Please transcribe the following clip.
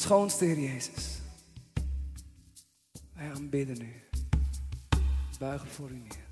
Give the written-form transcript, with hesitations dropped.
Allerschoonste Heer Jezus. Wij aanbidden u. Buigen voor u neer.